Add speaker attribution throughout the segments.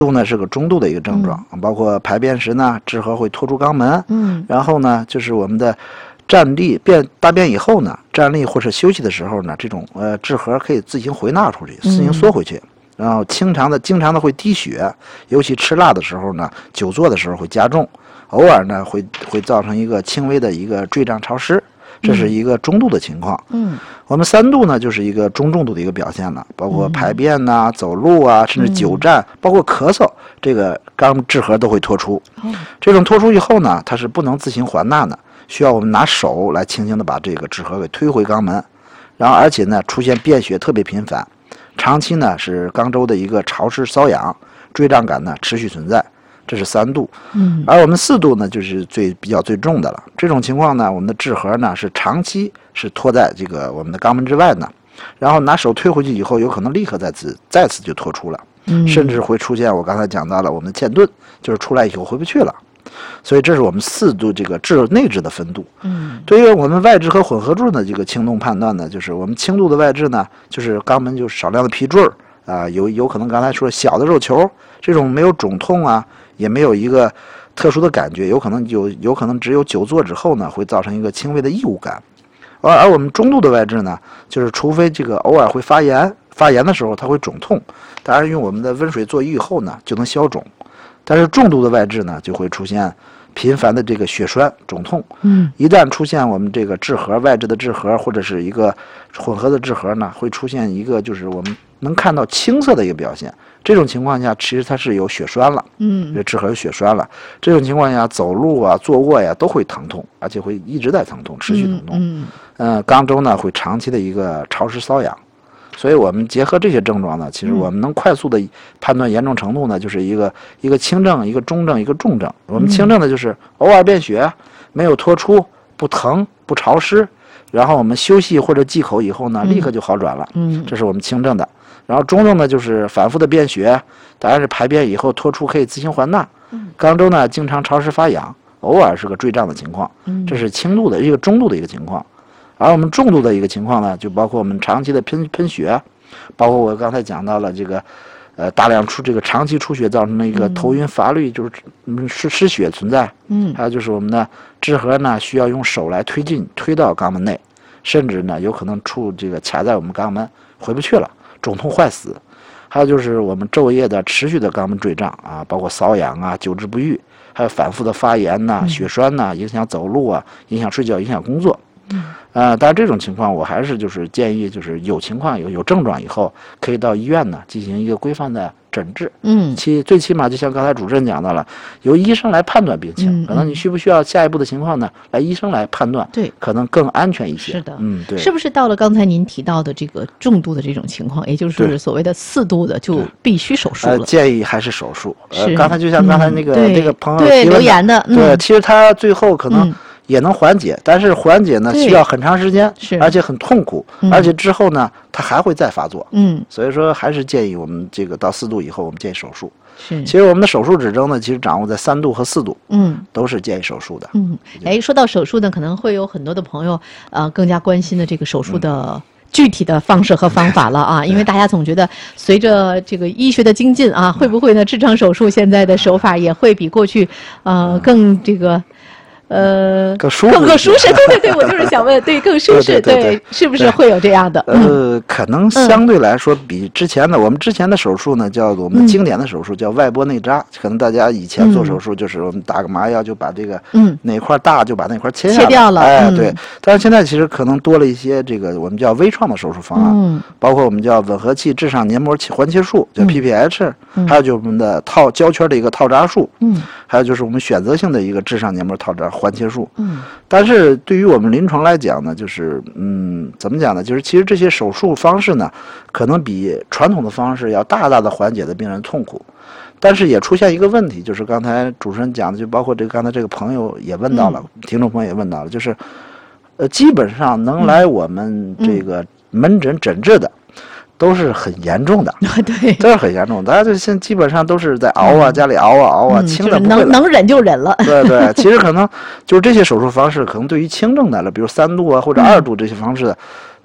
Speaker 1: 度呢是个中度的一个症状，包括排便时呢痔核会拖出肛门，然后呢就是我们的站立大便以后呢，站立或者休息的时候呢，这种痔核可以自行回纳出去，自行缩回去。然后经常的会滴血，尤其吃辣的时候呢，久坐的时候会加重，偶尔呢会造成一个轻微的一个坠胀潮湿，这是一个中度的情况。我们3度呢就是一个中重度的一个表现了，包括排便呐、走路啊，甚至久站，包括咳嗽，这个痔核都会脱出。这种脱出以后呢，它是不能自行还纳的，需要我们拿手来轻轻的把这个痔核给推回肛门，然后而且呢出现便血特别频繁。长期呢是肛周的一个潮湿瘙痒，坠胀感呢持续存在，这是3度。而我们4度呢就是比较最重的了。这种情况呢，我们的痔核呢是长期是拖在这个我们的肛门之外呢，然后拿手推回去以后，有可能立刻再次就脱出了，甚至会出现我刚才讲到了我们的嵌顿，就是出来以后回不去了。所以这是我们4度这个内痔的分度。对于我们外痔和混合痔的这个轻重判断呢，就是我们轻度的外痔呢，就是肛门就是少量的皮赘啊，有可能刚才说小的肉球，这种没有肿痛啊，也没有一个特殊的感觉，有可能只有久坐之后呢，会造成一个轻微的异物感。而我们中度的外痔呢，就是除非这个偶尔会发炎的时候它会肿痛，当然用我们的温水做浴后呢就能消肿。但是重度的外痔呢，就会出现频繁的这个血栓肿痛。一旦出现我们这个痔核外痔的痔核或者是一个混合的痔核呢，会出现一个就是我们能看到青色的一个表现。这种情况下，其实它是有血栓了，这痔核有血栓了。这种情况下，走路啊、坐卧呀都会疼痛，而且会一直在疼痛，持续疼痛。肛周呢会长期的一个潮湿瘙痒。所以我们结合这些症状呢，其实我们能快速的判断严重程度呢，就是一个轻症、一个中症、一个重症。我们轻症的就是偶尔便血，没有脱出，不疼不潮湿，然后我们休息或者忌口以后呢，立刻就好转了。这是我们轻症的。然后中症呢，就是反复的便血，当然是排便以后脱出可以自行还纳。肛周呢经常潮湿发痒，偶尔是个坠胀的情况，这是轻度的一个中度的一个情况。而我们重度的一个情况呢，就包括我们长期的喷血，包括我刚才讲到了这个，大量这个长期出血造成的一个头晕乏力，就是失血存在。还有就是我们的痔核呢，需要用手来推到肛门内，甚至呢有可能这个卡在我们肛门回不去了，肿痛坏死。还有就是我们昼夜的持续的肛门坠胀啊，包括瘙痒啊、久治不愈，还有反复的发炎呐、血栓呐，影响走路啊，影响睡觉，影响工作。但是这种情况我还是就是建议，就是有情况有症状以后，可以到医院呢进行一个规范的诊治。最起码就像刚才主持人讲到了，由医生来判断病情，可能你需不需要下一步的情况呢，来医生来判断，
Speaker 2: 对，
Speaker 1: 可能更安全一些。
Speaker 2: 是的，
Speaker 1: 对，
Speaker 2: 是不是到了刚才您提到的这个重度的这种情况，也就是所谓的4度的，就必须手术了？
Speaker 1: 建议还是手术。刚才就像刚才那个朋友
Speaker 2: 对留言的，
Speaker 1: 对，其实他最后可能也能缓解，但是缓解呢需要很长时间，而且很痛苦，而且之后呢它还会再发作。所以说还是建议我们这个到4度以后，我们建议手术。其实我们的手术指征呢，其实掌握在3度和4度，都是建议手术的。
Speaker 2: 说到手术呢，可能会有很多的朋友更加关心的这个手术的具体的方式和方法了啊，因为大家总觉得随着这个医学的精进啊，会不会呢痔疮手术现在的手法也会比过去更这个
Speaker 1: 更舒
Speaker 2: 适，对，我就是想问，对，更舒适，对，是不是会有这样的？
Speaker 1: 可能相对来说比之前的，我们之前的手术呢，叫做我们经典的手术叫外波内扎，可能大家以前做手术就是我们打个麻药就把这个哪块大就把那块切
Speaker 2: 掉了，
Speaker 1: 对。但是现在其实可能多了一些这个我们叫微创的手术方案，包括我们叫吻合器至上黏膜环切术，叫 PPH，还有就是我们的胶圈的一个套扎术，还有就是我们选择性的一个至上黏膜套扎环切术。但是对于我们临床来讲呢，就是怎么讲呢？就是其实这些手术方式呢，可能比传统的方式要大大的缓解了病人痛苦。但是也出现一个问题，就是刚才主持人讲的，就包括刚才这个朋友也问到了，听众朋友也问到了，就是基本上能来我们这个门诊诊治的。都是很严重的，
Speaker 2: 对，
Speaker 1: 都是很严重的。大家就现在基本上都是在熬啊，家里熬啊，轻的不会了，
Speaker 2: 能忍就忍了。
Speaker 1: 对，其实可能就是这些手术方式，可能对于轻症的了，比如3度啊或者2度这些方式，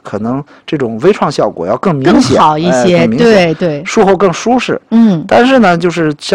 Speaker 1: 可能这种微创效果要更明显，
Speaker 2: 更好一些，对对，
Speaker 1: 术后更舒适。
Speaker 2: 嗯，
Speaker 1: 但是呢，就是